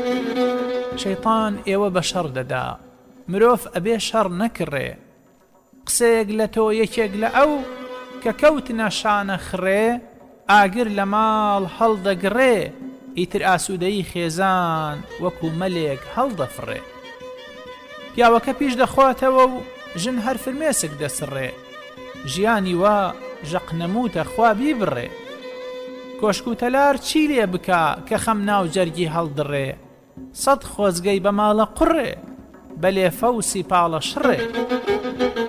شەیطان ئێوە بە شەڕ دەدا، مرۆڤ ئەبێ شەڕ نەکڕێ. قسەیەک لە تۆ یەکێک لە ئەو کە کەوتنە شانە خڕێ، ئاگر لە ماڵ هەڵدەگڕێ، ئیتر ئاسوودەیی خێزان وەکو مەلێک هەڵدەفڕێ. پیاوەکە پیش دەخواتەوە و ژن هەر فرمێسک دەسڕێ، ژیانی وا ژەقنەموتە خوا بیبڕێ. کۆشک و تەلار چی لێ بکا کە خەم ناو جەرگی هەڵدڕێ، سەد خۆزگەی بە ماڵە قوڕێ، بەلێ فەوسی پاڵە شڕێ.